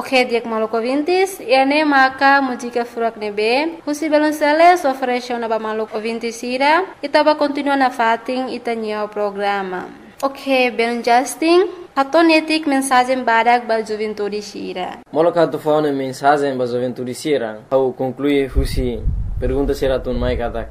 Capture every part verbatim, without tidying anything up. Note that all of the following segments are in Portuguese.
Ok, dia maluco ouvintes, e ane maka música furak nebe, husi balonceles ofereceu na ba maluco ouvintes ira, e taba continua na fating itanya o programa. Ok, bem Justin, atonetik mensagem badak ba juventude sira. Moloka tu fauna mensagem ba juventude sira, au conclui husi pergunta sira tun mai katak.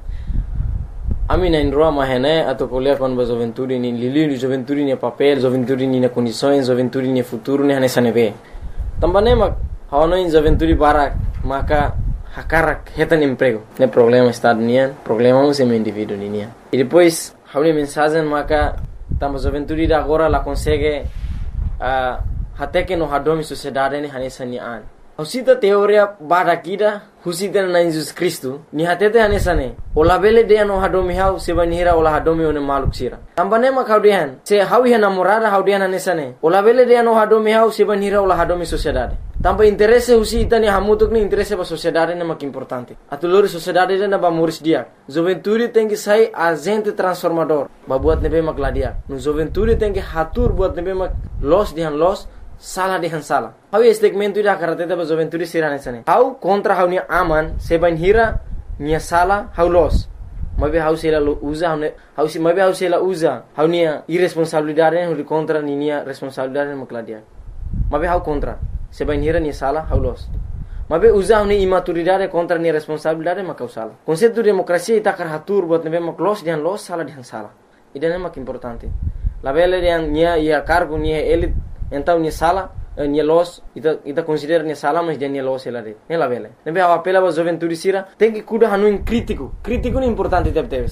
Ami na indroa mahene atau kuliah kon ba juventude ni lili juventude ni papel, juventude ni na condições, juventude ni futuro ni hanesa nebe. Também mak hawana in juventude barak maka hakarak hetan emprego. Ne problema estado nian, problema um sem indivíduo nian. E depois hauna mensagem maka tamba juventude da agora la consegue uh, até que no hadomi sociedade ni hanesa nian. Husita teoria barakida husita na Jesus Cristo ni hatete hanesa ne. Ola bele de no hadomi hau sebanira ola hadomi one maluk sira. Tambane mak haudian se hawi hana morada haudian hanesa ne. Ola bele de no hadomi hau sebanira ola hadomi sociedade. Tamba interesse husita ni hamutuk ni interesse ba sociedade ne mak importante. Atulori sociedade na ba muris dia. Juventude tem que sair agente transformador. Ba buat nebe mak ladia. No juventude tem que hatur buat nebe mak los dihan los salah dihan salah. Hau segmento ida karate ba juventude sirane sane. Hau contra hau ni aman seban hira nia salah hau los. Mabe hau sela usa hau hau si mabe hau sela usa hau nia irresponsabilidade hau contra ni nia responsabilidade mak ladia. Mabe hau contra seban hira nia salah hau los. Mabe usa hau ni imaturidade contra nia responsabilidade mak hau salah. Konsep demokrasia ita kar hatur buat nebe mak los dihan los salah dihan salah. Ida mak importante. La bele dihan nia ia cargo nia elit então nia sala nia los ita ita considera nia sala mas dia nia los ela de ela vele nebe a apela ba juventude sira tem que cuida hanu in crítico crítico é importante deve ter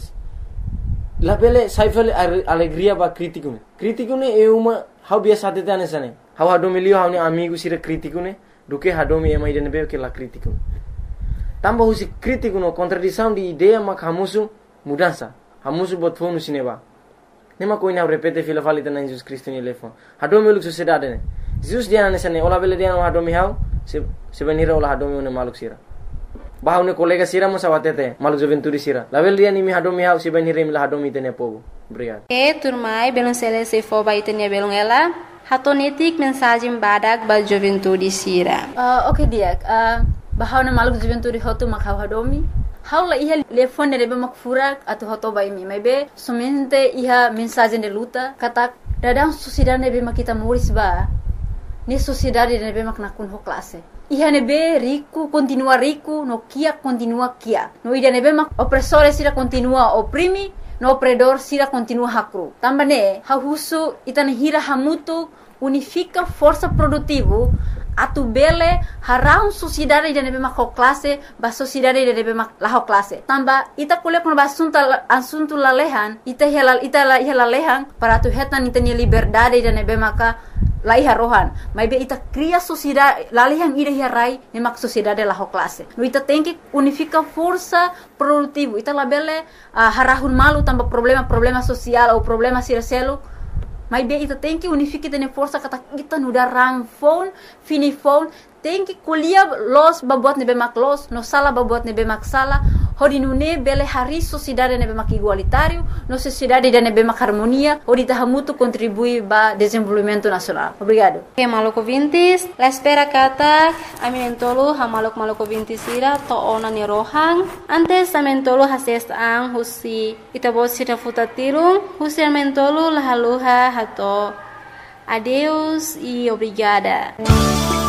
la vele saifel alegria ba crítico crítico ne é uma how biasa te tane sane how hadomilio how ni amigo sira crítico ne do que hadomi é mais de nebe que la crítico tamba husi crítico no contradição de ideia mak hamusu mudança hamusu bot fonu sineba nema ko ina repete fila falita na Jesus Cristo ni lefo hadomi luk sociedade ne Jesus dia na sane ola bele dia no hadomi hau se se venira ola hadomi ne maluk sira bahau ne kolega sira mo sawatete maluk juventude sira la bele dia ni mi hadomi hau se venira mi la hadomi tene povo obrigado e turmai belon sele se fo ba itenia belon ela hatonetik mensagem badak ba juventude sira uh, okay dia uh, bahau ne maluk juventude hotu makau hadomi Haula iha telefone de mak furak atau hoto bai mi maybe somente iha mensagem de luta kata dadang sociedade be mak kita muris ba ni sociedade de be mak nakun ho classe iha ne be rico continua rico no kia continua kia no ida ne be mak opressore sira continua oprimi no opredor sira continua hakru tambane ha husu itane hira hamutu unifica força produtivo atu bele harau sociedade de nebe mak classe ba sociedade de nebe mak la classe tamba ita kule kon ba sunta asunto la lehan ita helal ita la ihla lehan para tu hetan ita ni liberdade de nebe maka la iha rohan mai be ita cria sociedade la lehan ida hirai ne mak sociedade la classe no ita tem que unifica força produtivo ita la bele uh, harahun malu tamba problema problema social ou problema sircelo mas bem, ita tem que unificar tene força kata kita nuda rang phone, fini phone, tem que kuliah los babuat nebe mak los, no sala babuat nebe mak sala, hodi nune bele hari sociedade nebe mak igualitário, no sociedade de nebe mak harmonia, hodi tahamutu contribui ba desenvolvimento nacional. Obrigado. Okay, maloko vintis, la espera kata, aminentolo ha malok maloko vintis ira to ona ni rohang, antes amentolo hases ang husi itabot sita futatirung, husi amentolo lahaluha hato. Adeus e obrigada.